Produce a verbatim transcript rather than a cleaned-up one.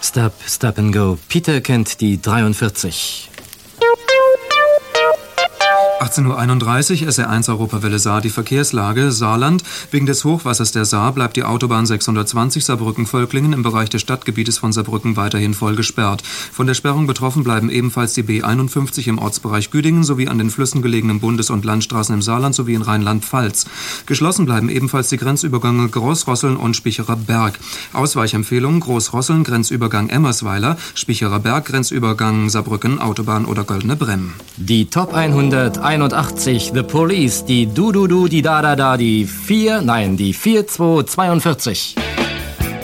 Stop, Stop and Go. Peter kennt die dreiundvierzig. achtzehn Uhr einunddreißig, S R eins Europawelle Saar, die Verkehrslage. Saarland. Wegen des Hochwassers der Saar bleibt die Autobahn sechshundertzwanzig Saarbrücken-Völklingen im Bereich des Stadtgebietes von Saarbrücken weiterhin voll gesperrt. Von der Sperrung betroffen bleiben ebenfalls die B einundfünfzig im Ortsbereich Güdingen sowie an den Flüssen gelegenen Bundes- und Landstraßen im Saarland sowie in Rheinland-Pfalz. Geschlossen bleiben ebenfalls die Grenzübergänge Großrosseln und Spicherer Berg. Ausweichempfehlungen: Großrosseln, Grenzübergang Emmersweiler, Spicherer Berg, Grenzübergang Saarbrücken, Autobahn oder Goldene Bremm. Die Top hunderteinundachtzig, The Police, die Du-Du-Du, die Da-Da-Da, die vier, nein, die vier zwei zweiundvierzig.